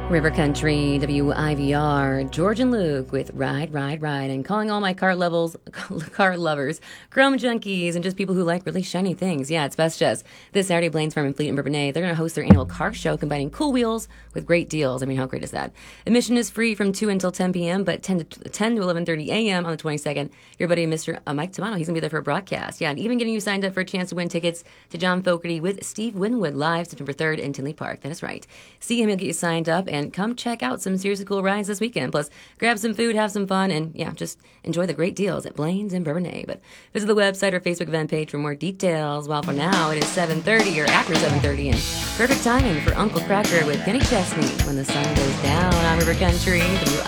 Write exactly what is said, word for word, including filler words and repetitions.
River Country, W I V R, George and Luke with Ride, Ride, Ride, and calling all my car levels, car lovers, chrome junkies, and just people who like really shiny things. Yeah, it's Best Jess. This Saturday, Blaine's Farm and Fleet in Bourbonnais, they're going to host their annual car show combining cool wheels with great deals. I mean, how great is that? Admission is free from two until ten p.m., but ten to eleven thirty a.m. on the twenty-second. Your buddy, Mister Uh, Mike Tamano, he's going to be there for a broadcast. Yeah, and even getting you signed up for a chance to win tickets to John Fogerty with Steve Winwood live September third in Tinley Park. That is right. See him, he'll get you signed up, and come check out some seriously cool rides this weekend. Plus, grab some food, have some fun, and yeah, just enjoy the great deals at Blaine's in Bourbonnais. But visit the website or Facebook event page for more details. While for now, it is seven thirty or after seven thirty, and perfect timing for Uncle Cracker with Kenny Chesney when the sun goes down on River Country, W